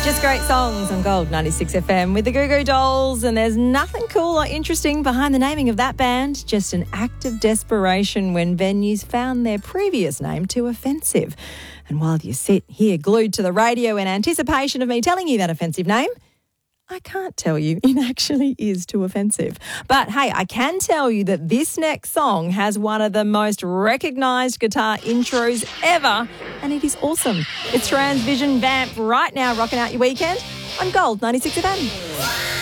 Just great songs on Gold 96 FM with the Goo Goo Dolls, and there's nothing cool or interesting behind the naming of that band, just an act of desperation when venues found their previous name too offensive. And while you sit here glued to the radio in anticipation of me telling you that offensive name, I can't tell you it actually is too offensive. But hey, I can tell you that this next song has one of the most recognised guitar intros ever, and it is awesome. It's Transvision Vamp right now, rocking out your weekend on Gold 96 FM.